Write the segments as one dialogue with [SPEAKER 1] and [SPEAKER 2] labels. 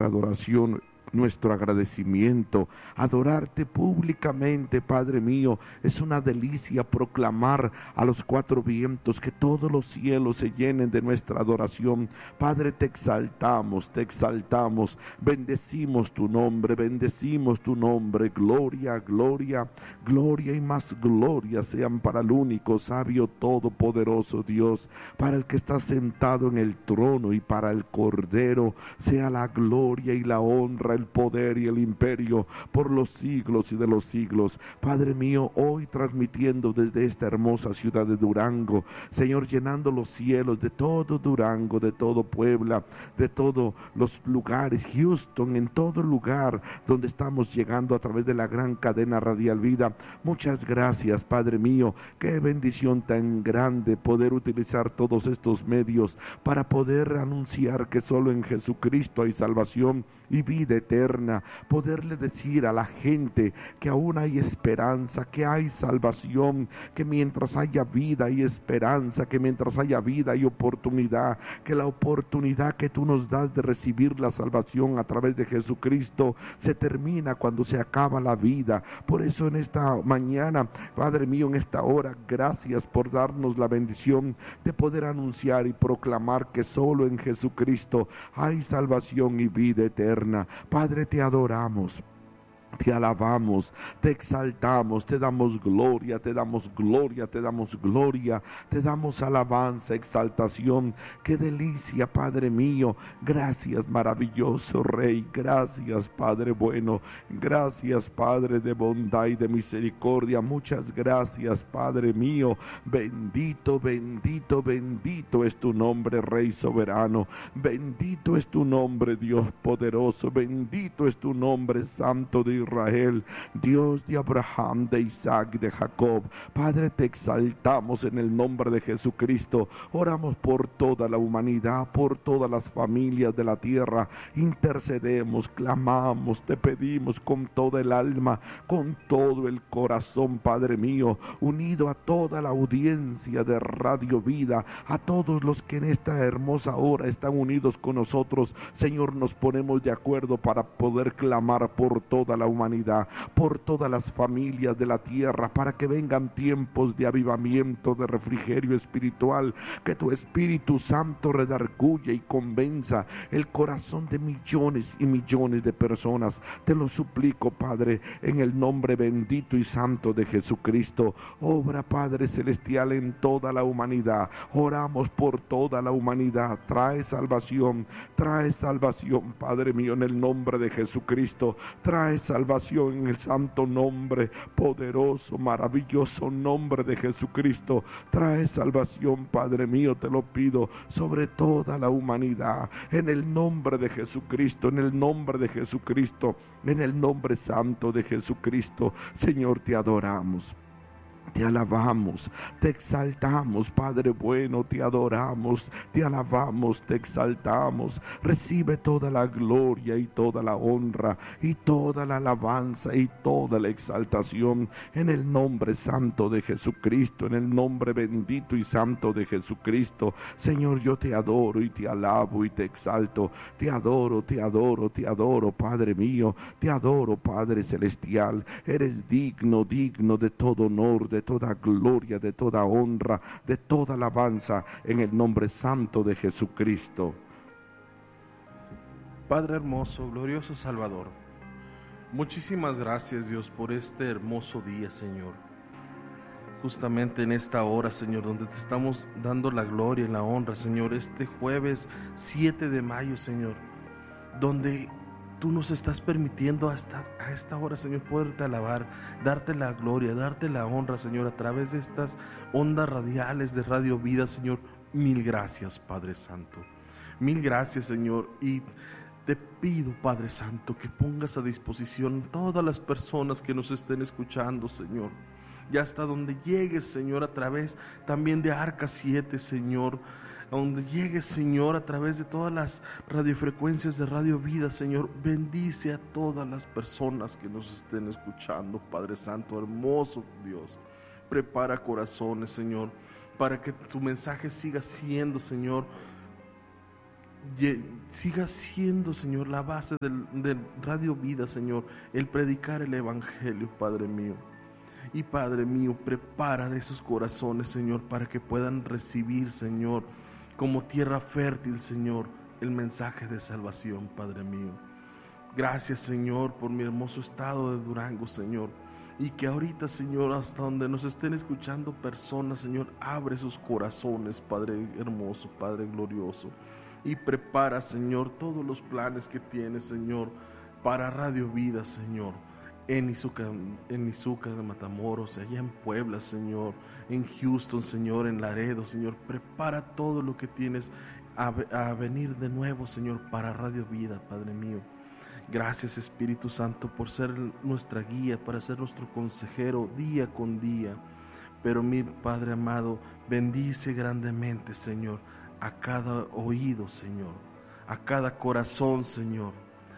[SPEAKER 1] adoración, nuestro agradecimiento. Adorarte públicamente, Padre mío, es una delicia proclamar a los cuatro vientos que todos los cielos se llenen de nuestra adoración. Padre, te exaltamos, bendecimos tu nombre, gloria, gloria, gloria y más gloria sean para el único, sabio, todopoderoso Dios, para el que está sentado en el trono y para el Cordero, sea la gloria y la honra, el poder y el imperio por los siglos y de los siglos. Padre mío, hoy transmitiendo desde esta hermosa ciudad de Durango, Señor, llenando los cielos de todo Durango, de todo Puebla, de todos los lugares, Houston, en todo lugar donde estamos llegando a través de la gran cadena Radial Vida. Muchas gracias, Padre mío, qué bendición tan grande poder utilizar todos estos medios para poder anunciar que solo en Jesucristo hay salvación y vida eterna, poderle decir a la gente que aún hay esperanza, que hay salvación, que mientras haya vida hay esperanza, que mientras haya vida hay oportunidad, que la oportunidad que tú nos das de recibir la salvación a través de Jesucristo se termina cuando se acaba la vida. Por eso en esta mañana, Padre mío, en esta hora, gracias por darnos la bendición de poder anunciar y proclamar que solo en Jesucristo hay salvación y vida eterna. Padre, te adoramos, te alabamos, te exaltamos, te damos gloria, te damos gloria, te damos gloria, te damos alabanza, exaltación. Qué delicia, Padre mío. Gracias, maravilloso Rey. Gracias, Padre bueno. Gracias, Padre de bondad y de misericordia. Muchas gracias, Padre mío. Bendito, bendito, bendito es tu nombre, Rey soberano. Bendito es tu nombre, Dios poderoso. Bendito es tu nombre, Santo de Israel, Dios de Abraham, de Isaac, de Jacob. Padre, te exaltamos en el nombre de Jesucristo. Oramos por toda la humanidad, por todas las familias de la tierra. Intercedemos, clamamos, te pedimos con toda el alma, con todo el corazón, Padre mío, unido a toda la audiencia de Radio Vida, a todos los que en esta hermosa hora están unidos con nosotros. Señor, nos ponemos de acuerdo para poder clamar por toda la humanidad, por todas las familias de la tierra, para que vengan tiempos de avivamiento, de refrigerio espiritual, que tu Espíritu Santo redarguya y convenza el corazón de millones y millones de personas. Te lo suplico, Padre, en el nombre bendito y santo de Jesucristo. Obra, Padre celestial, en toda la humanidad. Oramos por toda la humanidad. Trae salvación, Padre mío, en el nombre de Jesucristo. Trae salvación en el santo nombre, poderoso, maravilloso nombre de Jesucristo. Trae salvación, Padre mío, te lo pido, sobre toda la humanidad, en el nombre de Jesucristo, en el nombre de Jesucristo, en el nombre santo de Jesucristo. Señor, te adoramos, te alabamos, te exaltamos, Padre bueno, te adoramos, te alabamos, te exaltamos. Recibe toda la gloria y toda la honra y toda la alabanza y toda la exaltación en el nombre santo de Jesucristo, en el nombre bendito y santo de Jesucristo. Señor, yo te adoro y te alabo y te exalto. Te adoro, te adoro, te adoro, Padre mío, te adoro, Padre celestial. Eres digno, digno de todo honor, de toda gloria, de toda honra, de toda alabanza, en el nombre santo de Jesucristo.
[SPEAKER 2] Padre hermoso, glorioso Salvador, muchísimas gracias, Dios, por este hermoso día, Señor. Justamente en esta hora, Señor, donde te estamos dando la gloria y la honra, Señor, este jueves 7 de mayo, Señor, donde tú nos estás permitiendo hasta a esta hora, Señor, poderte alabar, darte la gloria, darte la honra, Señor, a través de estas ondas radiales de Radio Vida, Señor. Mil gracias, Padre Santo. Mil gracias, Señor. Y te pido, Padre Santo, que pongas a disposición todas las personas que nos estén escuchando, Señor. Y hasta donde llegues, Señor, a través también de Arca 7, Señor, a donde llegues, Señor, a través de todas las radiofrecuencias de Radio Vida, Señor. Bendice a todas las personas que nos estén escuchando, Padre Santo, hermoso Dios. Prepara corazones, Señor, para que tu mensaje siga siendo, Señor, siga siendo, Señor, la base del Radio Vida, Señor, el predicar el Evangelio, Padre mío. Y Padre mío, prepara de esos corazones, Señor, para que puedan recibir, Señor, como tierra fértil, Señor, el mensaje de salvación, Padre mío. Gracias, Señor, por mi hermoso estado de Durango, Señor. Y que ahorita, Señor, hasta donde nos estén escuchando personas, Señor, abre sus corazones, Padre hermoso, Padre glorioso. Y prepara, Señor, todos los planes que tienes, Señor, para Radio Vida, Señor. En Izuca de Matamoros, allá en Puebla, Señor, en Houston, Señor, en Laredo, Señor. Prepara todo lo que tienes a venir de nuevo, Señor, para Radio Vida, Padre mío. Gracias, Espíritu Santo, por ser nuestra guía, para ser nuestro consejero día con día. Pero mi Padre amado, bendice grandemente, Señor, a cada oído, Señor, a cada corazón, Señor.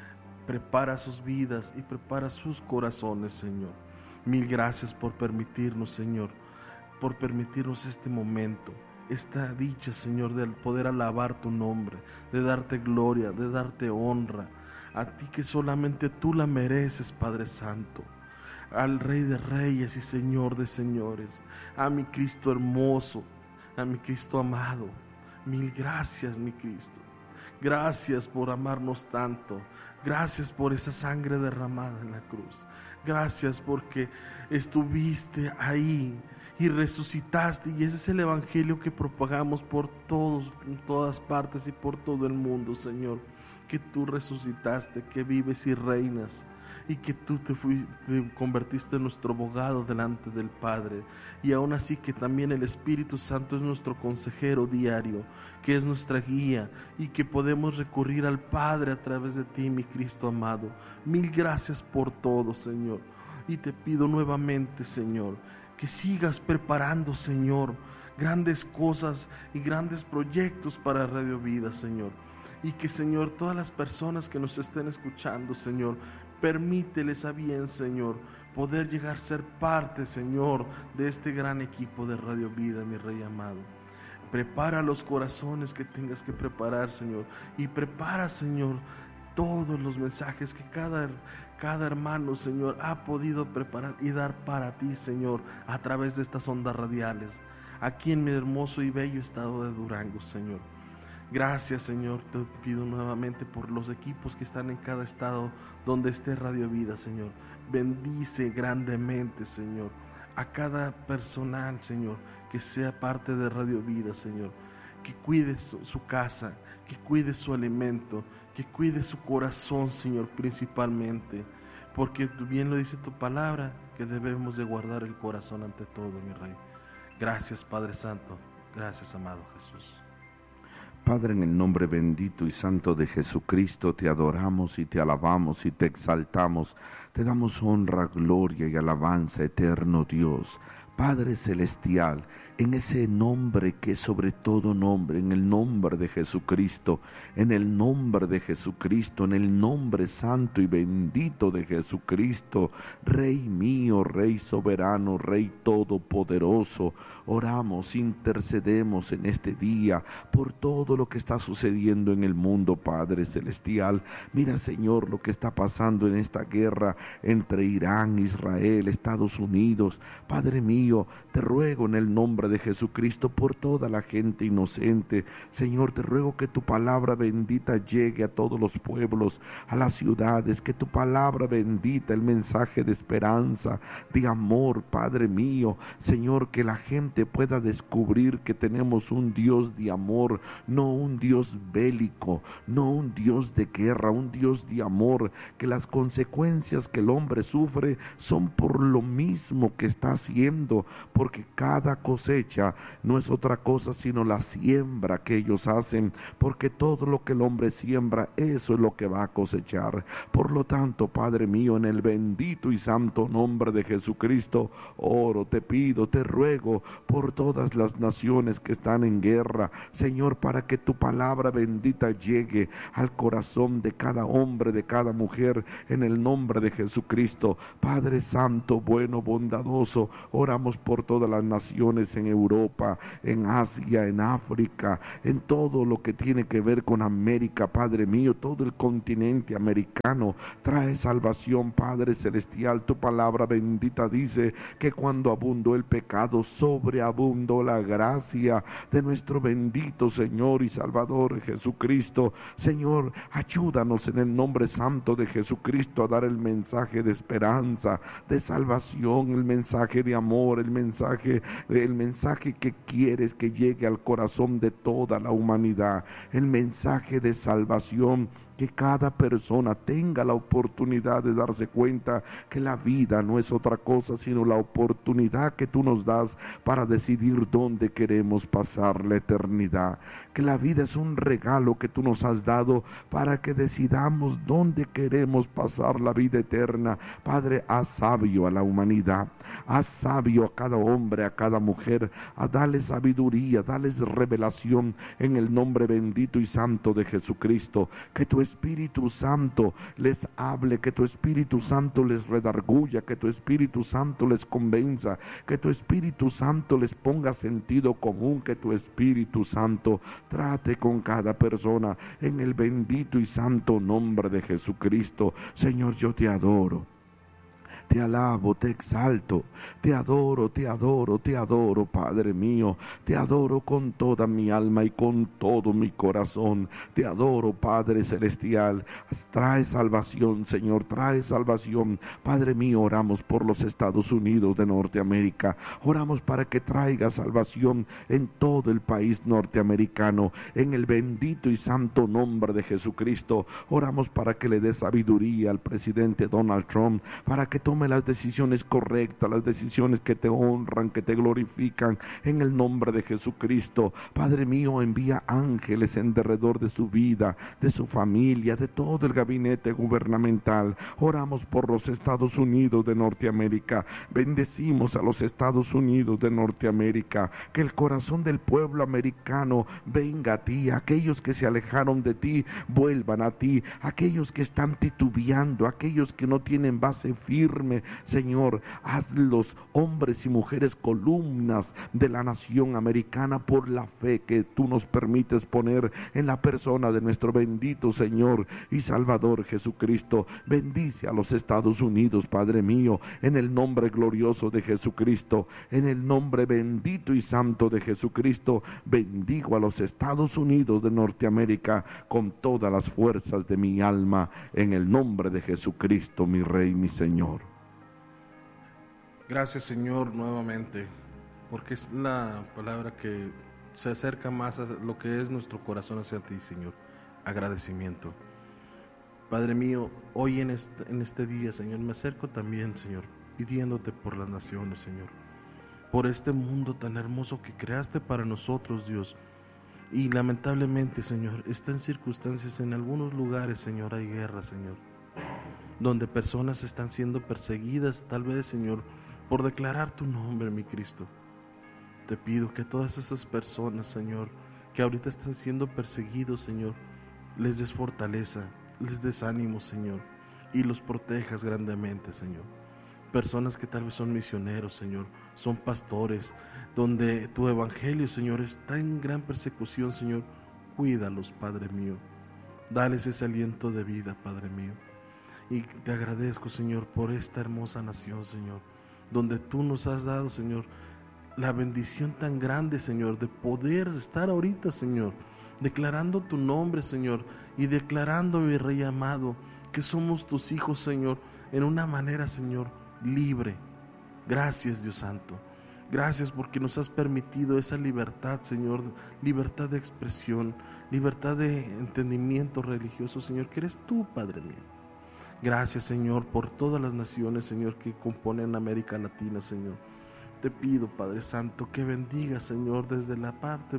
[SPEAKER 2] Prepara sus vidas y prepara sus corazones, Señor. Mil gracias por permitirnos, Señor, por permitirnos este momento, esta dicha, Señor, de poder alabar tu nombre, de darte gloria, de darte honra, a ti que solamente tú la mereces, Padre Santo, al Rey de Reyes y Señor de Señores, a mi Cristo hermoso, a mi Cristo amado. Mil gracias, mi Cristo. Gracias por amarnos tanto. Gracias por esa sangre derramada en la cruz. Gracias porque estuviste ahí y resucitaste. Y ese es el evangelio que propagamos por en todas partes y por todo el mundo, Señor. Que tú resucitaste, que vives y reinas. Y que tú te convertiste en nuestro abogado delante del Padre. Y aún así que también el Espíritu Santo es nuestro consejero diario, que es nuestra guía, y que podemos recurrir al Padre a través de ti, mi Cristo amado. Mil gracias por todo, Señor. Y te pido nuevamente, Señor, que sigas preparando, Señor, grandes cosas y grandes proyectos para Radio Vida, Señor. Y que, Señor, todas las personas que nos estén escuchando, Señor, permíteles a bien, Señor, poder llegar a ser parte, Señor, de este gran equipo de Radio Vida, mi Rey amado. Prepara los corazones que tengas que preparar, Señor, y prepara, Señor, todos los mensajes que cada hermano, Señor, ha podido preparar y dar para ti, Señor, a través de estas ondas radiales, aquí en mi hermoso y bello estado de Durango, Señor. Gracias, Señor, te pido nuevamente por los equipos que están en cada estado donde esté Radio Vida, Señor. Bendice grandemente, Señor, a cada personal, Señor, que sea parte de Radio Vida, Señor. Que cuide su casa, que cuide su alimento, que cuide su corazón, Señor, principalmente. Porque bien lo dice tu palabra, que debemos de guardar el corazón ante todo, mi Rey. Gracias, Padre Santo. Gracias, amado Jesús.
[SPEAKER 1] Padre, en el nombre bendito y santo de Jesucristo, te adoramos y te alabamos y te exaltamos. Te damos honra, gloria y alabanza, eterno Dios. Padre celestial, en ese nombre que es sobre todo nombre, en el nombre de Jesucristo, en el nombre de Jesucristo, en el nombre santo y bendito de Jesucristo, Rey mío, Rey soberano, Rey todopoderoso, oramos, intercedemos en este día por todo lo que está sucediendo en el mundo, Padre celestial. Mira, Señor, lo que está pasando en esta guerra entre Irán, Israel, Estados Unidos. Padre mío, te ruego en el nombre de Jesucristo por toda la gente inocente. Señor, te ruego que tu palabra bendita llegue a todos los pueblos, a las ciudades, que tu palabra bendita, el mensaje de esperanza, de amor, Padre mío, Señor, que la gente pueda descubrir que tenemos un Dios de amor, no un Dios bélico, no un Dios de guerra, un Dios de amor, que las consecuencias que el hombre sufre son por lo mismo que está haciendo, porque cada cosecha no es otra cosa sino la siembra que ellos hacen, porque todo lo que el hombre siembra, eso es lo que va a cosechar. Por lo tanto, Padre mío, en el bendito y santo nombre de Jesucristo, oro, te pido, te ruego por todas las naciones que están en guerra, Señor, para que tu palabra bendita llegue al corazón de cada hombre, de cada mujer, en el nombre de Jesucristo. Padre santo, bueno, bondadoso, oramos por todas las naciones en Europa, en Asia, en África, en todo lo que tiene que ver con América, Padre mío, todo el continente americano. Trae salvación, Padre celestial. Tu palabra bendita dice que cuando abundó el pecado, sobreabundó la gracia de nuestro bendito Señor y Salvador Jesucristo. Señor, ayúdanos en el nombre santo de Jesucristo a dar el mensaje de esperanza, de salvación, el mensaje de amor, el mensaje que quieres que llegue al corazón de toda la humanidad, el mensaje de salvación. Que cada persona tenga la oportunidad de darse cuenta que la vida no es otra cosa sino la oportunidad que tú nos das para decidir dónde queremos pasar la eternidad. Que la vida es un regalo que tú nos has dado para que decidamos dónde queremos pasar la vida eterna. Padre, haz sabio a la humanidad, haz sabio a cada hombre, a cada mujer, a darles sabiduría, darles revelación en el nombre bendito y santo de Jesucristo. Que tu Espíritu Santo les hable, que tu Espíritu Santo les redarguya, que tu Espíritu Santo les convenza, que tu Espíritu Santo les ponga sentido común, que tu Espíritu Santo trate con cada persona en el bendito y santo nombre de Jesucristo. Señor, yo te adoro. Te alabo, te exalto, te adoro, te adoro, te adoro, Padre mío. Te adoro con toda mi alma y con todo mi corazón. Te adoro, Padre celestial. Trae salvación, Señor, trae salvación. Padre mío, oramos por los Estados Unidos de Norteamérica. Oramos para que traiga salvación en todo el país norteamericano. En el bendito y santo nombre de Jesucristo. Oramos para que le dé sabiduría al presidente Donald Trump, para que tome las decisiones correctas, las decisiones que te honran, que te glorifican en el nombre de Jesucristo. Padre mío, envía ángeles en derredor de su vida, de su familia, de todo el gabinete gubernamental. Oramos por los Estados Unidos de Norteamérica. Bendecimos a los Estados Unidos de Norteamérica. Que el corazón del pueblo americano venga a ti. Aquellos que se alejaron de ti vuelvan a ti. Aquellos que están titubeando, aquellos que no tienen base firme, Señor, hazlos hombres y mujeres columnas de la nación americana por la fe que tú nos permites poner en la persona de nuestro bendito Señor y Salvador Jesucristo. Bendice a los Estados Unidos, Padre mío, en el nombre glorioso de Jesucristo, en el nombre bendito y santo de Jesucristo. Bendigo a los Estados Unidos de Norteamérica con todas las fuerzas de mi alma, en el nombre de Jesucristo, mi Rey, mi Señor.
[SPEAKER 2] Gracias, Señor, nuevamente, porque es la palabra que se acerca más a lo que es nuestro corazón hacia ti, Señor. Agradecimiento. Padre mío, hoy en este día, Señor, me acerco también, Señor, pidiéndote por las naciones, Señor, por este mundo tan hermoso que creaste para nosotros, Dios. Y lamentablemente, Señor, está en circunstancias, en algunos lugares, Señor, hay guerra, Señor, donde personas están siendo perseguidas, tal vez, Señor, por declarar tu nombre, mi Cristo. Te pido que todas esas personas, Señor, que ahorita están siendo perseguidos, Señor, les des fortaleza, les des ánimo, Señor, y los protejas grandemente, Señor. Personas que tal vez son misioneros, Señor, son pastores, donde tu evangelio, Señor, está en gran persecución, Señor. Cuídalos, Padre mío. Dales ese aliento de vida, Padre mío. Y te agradezco, Señor, por esta hermosa nación, Señor, donde tú nos has dado, Señor, la bendición tan grande, Señor, de poder estar ahorita, Señor, declarando tu nombre, Señor, y declarando, mi Rey amado, que somos tus hijos, Señor, en una manera, Señor, libre. Gracias, Dios Santo. Gracias porque nos has permitido esa libertad, Señor, libertad de expresión, libertad de entendimiento religioso, Señor, que eres tú, Padre mío. Gracias, Señor, por todas las naciones, Señor, que componen América Latina, Señor. Te pido, Padre Santo, que bendiga, Señor, desde la parte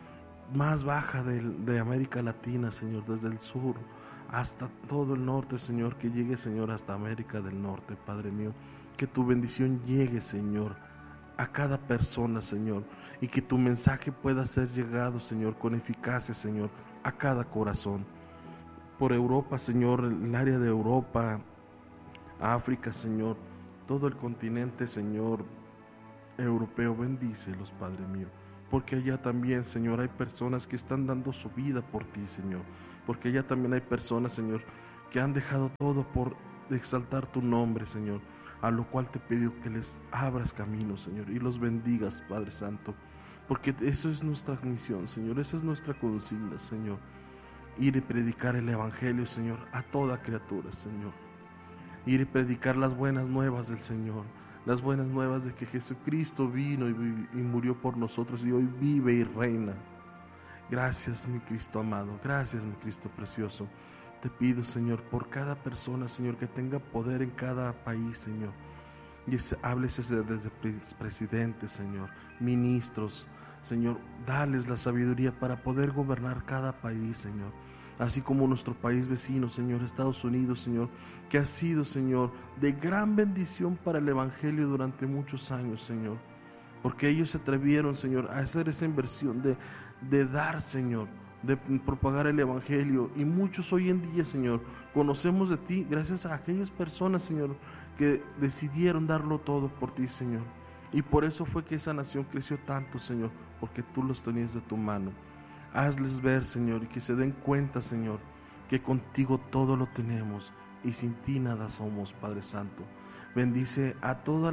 [SPEAKER 2] más baja de América Latina, Señor, desde el sur hasta todo el norte, Señor, que llegue, Señor, hasta América del Norte, Padre mío. Que tu bendición llegue, Señor, a cada persona, Señor, y que tu mensaje pueda ser llegado, Señor, con eficacia, Señor, a cada corazón. Por Europa, Señor, el área de Europa, África, Señor, todo el continente, Señor, europeo, bendícelos, Padre mío, porque allá también, Señor, hay personas que están dando su vida por ti, Señor, porque allá también hay personas, Señor, que han dejado todo por exaltar tu nombre, Señor, a lo cual te pido que les abras camino, Señor, y los bendigas, Padre Santo, porque eso es nuestra misión, Señor, esa es nuestra consigna, Señor, ir y predicar el Evangelio, Señor, a toda criatura, Señor, ir y predicar las buenas nuevas del Señor, las buenas nuevas de que Jesucristo vino y murió por nosotros y hoy vive y reina. Gracias, mi Cristo amado, gracias, mi Cristo precioso. Te pido, Señor, por cada persona, Señor, que tenga poder en cada país, Señor. Y háblese desde presidentes, Señor, ministros, Señor, dales la sabiduría para poder gobernar cada país, Señor. Así como nuestro país vecino, Señor, Estados Unidos, Señor, que ha sido, Señor, de gran bendición para el Evangelio durante muchos años, Señor. Porque ellos se atrevieron, Señor, a hacer esa inversión de dar, Señor, de propagar el Evangelio. Y muchos hoy en día, Señor, conocemos de ti gracias a aquellas personas, Señor, que decidieron darlo todo por ti, Señor. Y por eso fue que esa nación creció tanto, Señor, porque tú los tenías de tu mano. Hazles ver, Señor, y que se den cuenta, Señor, que contigo todo lo tenemos y sin ti nada somos, Padre Santo. Bendice a toda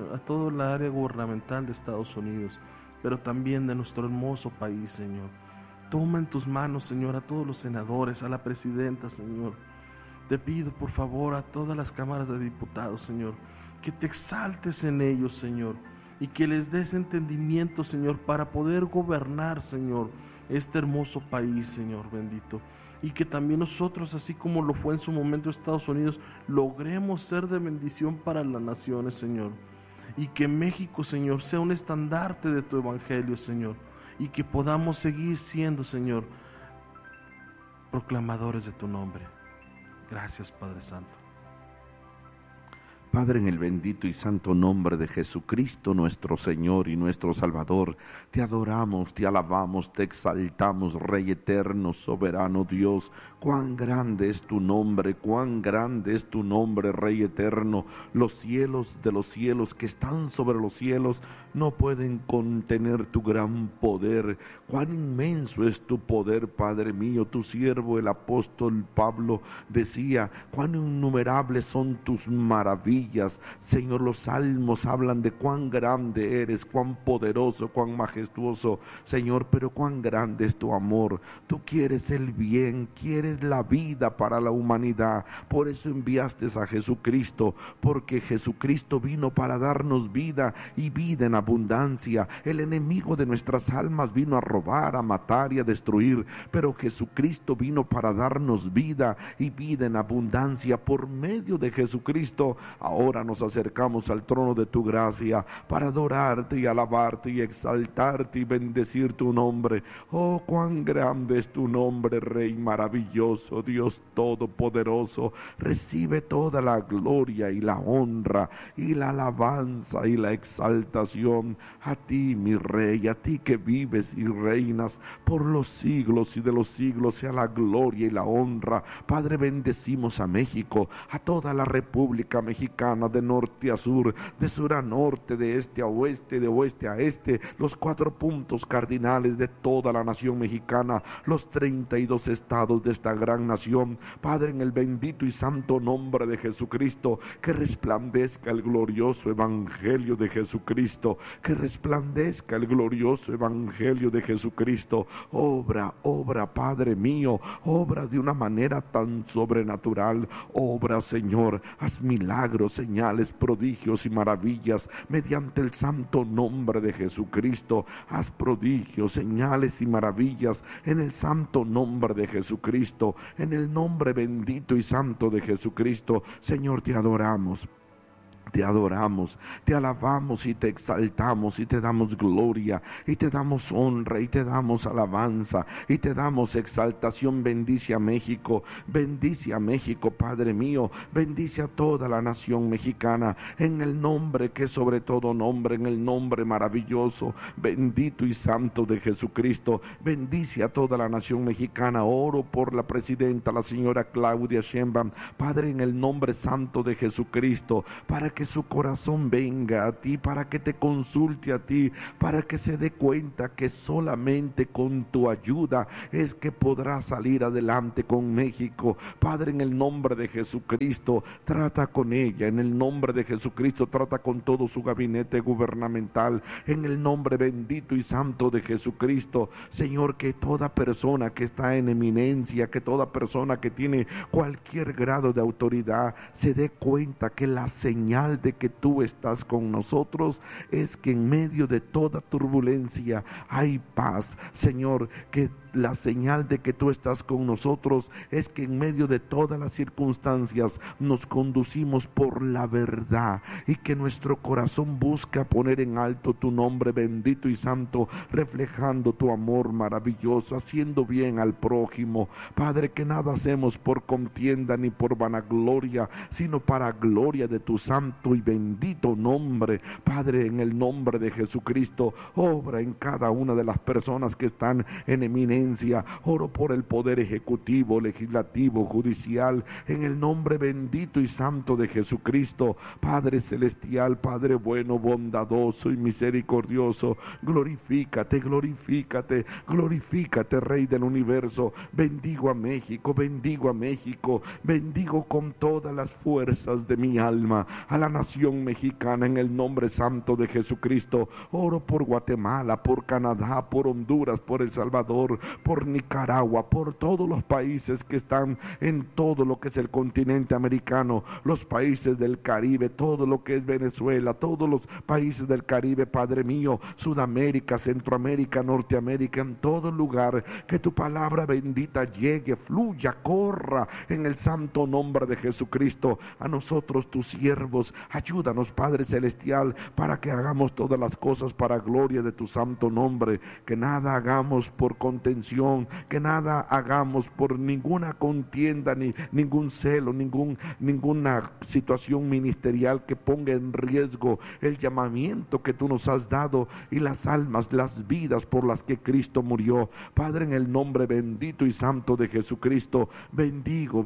[SPEAKER 2] la área gubernamental de Estados Unidos, pero también de nuestro hermoso país, Señor. Toma en tus manos, Señor, a todos los senadores, a la presidenta, Señor. Te pido, por favor, a todas las cámaras de diputados, Señor, que te exaltes en ellos, Señor, y que les des entendimiento, Señor, para poder gobernar, Señor, este hermoso país, Señor bendito, y que también nosotros, así como lo fue en su momento Estados Unidos, logremos ser de bendición para las naciones, Señor, y que México, Señor, sea un estandarte de tu evangelio, Señor, y que podamos seguir siendo, Señor, proclamadores de tu nombre. Gracias, Padre Santo.
[SPEAKER 1] Padre, en el bendito y santo nombre de Jesucristo, nuestro Señor y nuestro Salvador, te adoramos, te alabamos, te exaltamos, Rey eterno, soberano Dios. Cuán grande es tu nombre, cuán grande es tu nombre, Rey eterno. Los cielos de los cielos que están sobre los cielos no pueden contener tu gran poder. Cuán inmenso es tu poder, Padre mío. Tu siervo, el apóstol Pablo, decía, cuán innumerables son tus maravillas. Señor, los salmos hablan de cuán grande eres, cuán poderoso, cuán majestuoso, Señor, pero cuán grande es tu amor. Tú quieres el bien, quieres la vida para la humanidad. Por eso enviaste a Jesucristo, porque Jesucristo vino para darnos vida y vida en abundancia. El enemigo de nuestras almas vino a robar, a matar y a destruir, pero Jesucristo vino para darnos vida y vida en abundancia. Por medio de Jesucristo, ahora nos acercamos al trono de tu gracia para adorarte y alabarte y exaltarte y bendecir tu nombre. Oh, cuán grande es tu nombre, Rey maravilloso, Dios todopoderoso. Recibe toda la gloria y la honra y la alabanza y la exaltación a ti, mi Rey, a ti que vives y reinas por los siglos y de los siglos. Sea la gloria y la honra. Padre, bendecimos a México, a toda la República Mexicana, de norte a sur, de sur a norte, de este a oeste, de oeste a este, los 4 puntos cardinales de toda la nación mexicana, los 32 estados de esta gran nación. Padre, en el bendito y santo nombre de Jesucristo, que resplandezca el glorioso evangelio de Jesucristo, que resplandezca el glorioso evangelio de Jesucristo. Obra, Padre mío, obra de una manera tan sobrenatural. Obra, Señor, haz milagros, señales, prodigios y maravillas mediante el santo nombre de Jesucristo. Haz prodigios, señales y maravillas en el santo nombre de Jesucristo, en el nombre bendito y santo de Jesucristo. Señor, te adoramos. Te adoramos, te alabamos y te exaltamos y te damos gloria y te damos honra y te damos alabanza y te damos exaltación. Bendice a México, Padre mío, bendice a toda la nación mexicana en el nombre que es sobre todo nombre, en el nombre maravilloso, bendito y santo de Jesucristo. Bendice a toda la nación mexicana. Oro por la presidenta, la señora Claudia Sheinbaum, Padre, en el nombre santo de Jesucristo, para que que su corazón venga a ti, para que te consulte a ti, para que se dé cuenta que solamente con tu ayuda es que podrá salir adelante con México. Padre, en el nombre de Jesucristo, trata con ella. En el nombre de Jesucristo, trata con todo su gabinete gubernamental. En el nombre bendito y santo de Jesucristo, Señor, que toda persona que está en eminencia, que toda persona que tiene cualquier grado de autoridad, se dé cuenta que la señal de que tú estás con nosotros es que en medio de toda turbulencia hay paz. Señor, que la señal de que tú estás con nosotros es que en medio de todas las circunstancias nos conducimos por la verdad, y que nuestro corazón busca poner en alto tu nombre bendito y santo, reflejando tu amor maravilloso, haciendo bien al prójimo. Padre, que nada hacemos por contienda ni por vanagloria, sino para gloria de tu santo y bendito nombre. Padre, en el nombre de Jesucristo, obra en cada una de las personas que están en eminencia. Oro por el poder ejecutivo, legislativo, judicial, en el nombre bendito y santo de Jesucristo. Padre celestial, Padre bueno, bondadoso y misericordioso, glorifícate, glorifícate, glorifícate, Rey del universo. Bendigo a México, bendigo a México, bendigo con todas las fuerzas de mi alma a la nación mexicana en el nombre santo de Jesucristo. Oro por Guatemala, por Canadá, por Honduras, por El Salvador, por Nicaragua, por todos los países que están en todo lo que es el continente americano, los países del Caribe, todo lo que es Venezuela, todos los países del Caribe, Padre mío, Sudamérica, Centroamérica, Norteamérica, en todo lugar, que tu palabra bendita llegue, fluya, corra en el santo nombre de Jesucristo. A nosotros, tus siervos, ayúdanos, Padre celestial, para que hagamos todas las cosas para gloria de tu santo nombre, que nada hagamos por contención, que nada hagamos por ninguna contienda, ni ningún celo, ninguna situación ministerial que ponga en riesgo el llamamiento que tú nos has dado y las almas, las vidas por las que Cristo murió. Padre, en el nombre bendito y santo de Jesucristo, bendigo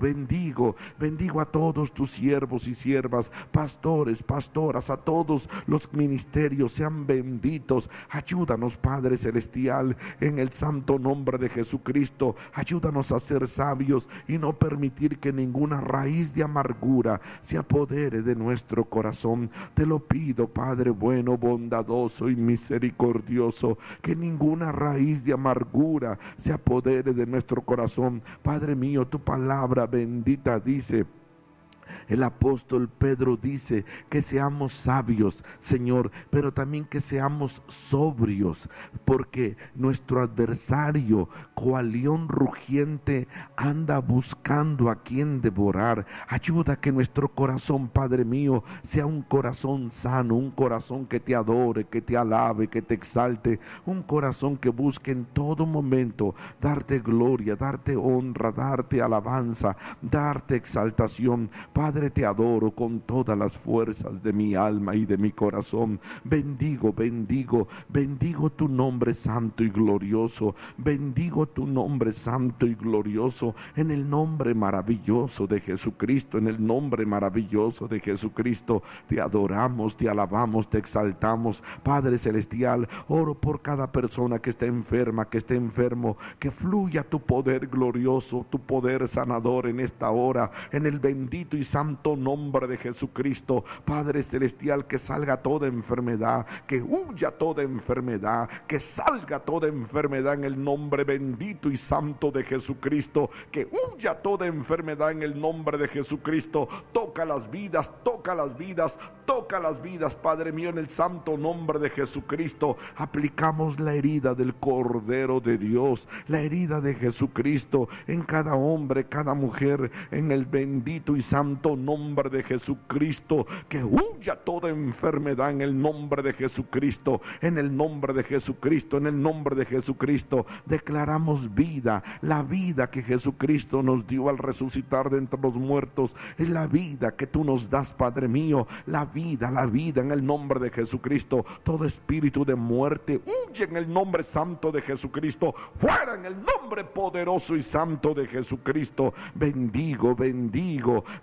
[SPEAKER 1] a todos tus siervos y siervas, pastores, pastoras, a todos los ministerios, sean benditos. Ayúdanos, Padre celestial, en el santo nombre de Jesucristo, ayúdanos a ser sabios y no permitir que ninguna raíz de amargura se apodere de nuestro corazón. Te lo pido, Padre bueno, bondadoso y misericordioso, que ninguna raíz de amargura se apodere de nuestro corazón. Padre mío, tu palabra bendita dice, el apóstol Pedro dice que seamos sabios, Señor, pero también que seamos sobrios, porque nuestro adversario, cual león rugiente, anda buscando a quien devorar. Ayuda que nuestro corazón, Padre mío, sea un corazón sano, un corazón que te adore, que te alabe, que te exalte, un corazón que busque en todo momento darte gloria, darte honra, darte alabanza, darte exaltación. Padre, te adoro con todas las fuerzas de mi alma y de mi corazón. Bendigo tu nombre santo y glorioso. Bendigo tu nombre santo y glorioso, en el nombre maravilloso de Jesucristo, en el nombre maravilloso de Jesucristo. Te adoramos, te alabamos, te exaltamos. Padre celestial, oro por cada persona que esté enferma, que esté enfermo, que fluya tu poder glorioso, tu poder sanador en esta hora, en el bendito y santo nombre de Jesucristo. Padre celestial, que salga toda enfermedad, que huya toda enfermedad, que salga toda enfermedad en el nombre bendito y santo de Jesucristo, que huya toda enfermedad en el nombre de Jesucristo. Toca las vidas, toca las vidas, toca las vidas, Padre mío, en el santo nombre de Jesucristo. Aplicamos la herida del Cordero de Dios, la herida de Jesucristo en cada hombre, cada mujer, en el bendito y santo nombre de Jesucristo. Que huya toda enfermedad en el nombre de Jesucristo, en el nombre de Jesucristo, en el nombre de Jesucristo. Declaramos vida, la vida que Jesucristo nos dio al resucitar de entre los muertos, es la vida que tú nos das, Padre mío, la vida en el nombre de Jesucristo. Todo espíritu de muerte huye en el nombre santo de Jesucristo, fuera en el nombre poderoso y santo de Jesucristo. Bendigo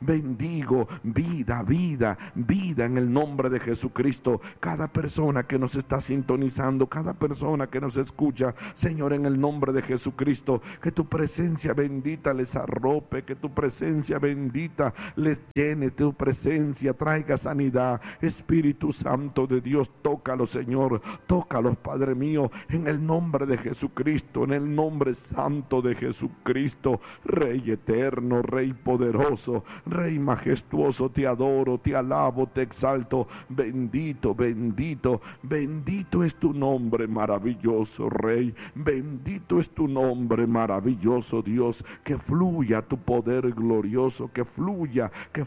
[SPEAKER 1] bendigo vida, vida, vida en el nombre de Jesucristo. Cada persona que nos está sintonizando, cada persona que nos escucha, Señor, en el nombre de Jesucristo, que tu presencia bendita les arrope, que tu presencia bendita les llene, tu presencia traiga sanidad. Espíritu Santo de Dios, tócalos, Señor, tócalos, Padre mío, en el nombre de Jesucristo, en el nombre santo de Jesucristo. Rey eterno, Rey poderoso, Rey majestuoso, te adoro, te alabo, te exalto. Bendito, bendito, bendito es tu nombre maravilloso, Rey. Bendito es tu nombre maravilloso, Dios. Que fluya tu poder glorioso, que fluya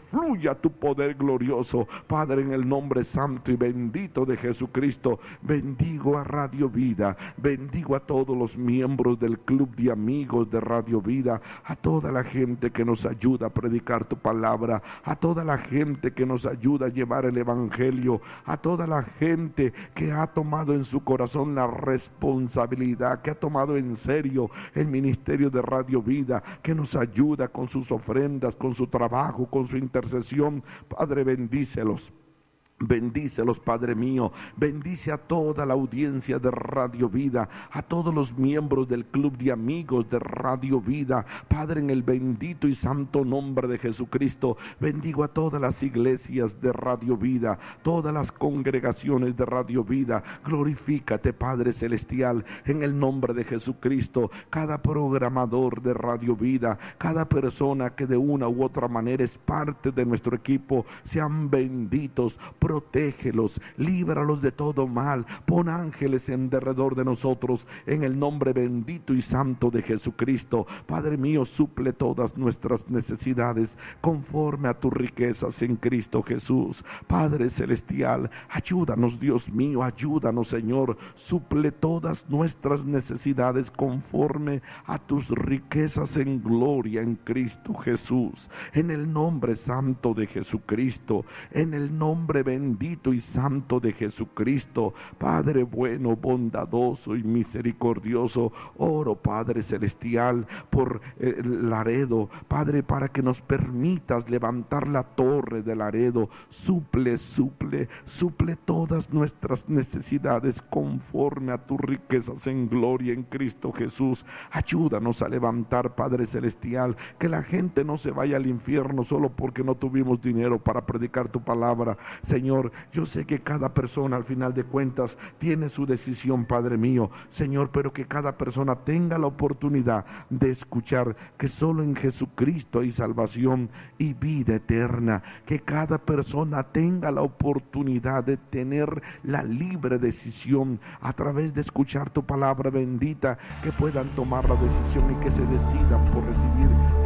[SPEAKER 1] tu poder glorioso, Padre, en el nombre santo y bendito de Jesucristo. Bendigo a Radio Vida, bendigo a todos los miembros del club de amigos de Radio Vida, a toda la gente que nos ayuda a predicar tu palabra, a toda la gente que nos ayuda a llevar el evangelio, a toda la gente que ha tomado en su corazón la responsabilidad, que ha tomado en serio el ministerio de Radio Vida, que nos ayuda con sus ofrendas, con su trabajo, con su intercesión. Padre, bendícelos. Bendícelos, Padre mío. Bendice a toda la audiencia de Radio Vida, a todos los miembros del club de amigos de Radio Vida, Padre, en el bendito y santo nombre de Jesucristo. Bendigo a todas las iglesias de Radio Vida, todas las congregaciones de Radio Vida. Glorifícate, Padre celestial, en el nombre de Jesucristo. Cada programador de Radio Vida, cada persona que de una u otra manera es parte de nuestro equipo, sean benditos. Protégelos, líbralos de todo mal, pon ángeles en derredor de nosotros, en el nombre bendito y santo de Jesucristo. Padre mío, suple todas nuestras necesidades conforme a tus riquezas en Cristo Jesús. Padre celestial, ayúdanos, Dios mío, ayúdanos, Señor, suple todas nuestras necesidades conforme a tus riquezas en gloria en Cristo Jesús. En el nombre santo de Jesucristo, en el nombre bendito y santo de Jesucristo, Padre bueno, bondadoso y misericordioso, oro, Padre celestial, por Laredo, Padre, para que nos permitas levantar la torre de Laredo. Suple todas nuestras necesidades conforme a tus riquezas en gloria en Cristo Jesús. Ayúdanos a levantar, Padre celestial, que la gente no se vaya al infierno solo porque no tuvimos dinero para predicar tu palabra. Señor, yo sé que cada persona al final de cuentas tiene su decisión, Padre mío, Señor, pero que cada persona tenga la oportunidad de escuchar que solo en Jesucristo hay salvación y vida eterna, que cada persona tenga la oportunidad de tener la libre decisión a través de escuchar tu palabra bendita, que puedan tomar la decisión y que se decidan por recibir